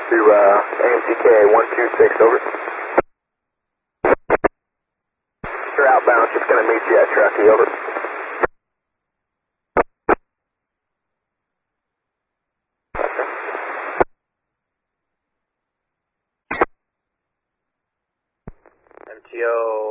To AMCK 126, over. You're outbound, just going to meet you at Truckee, over. MTO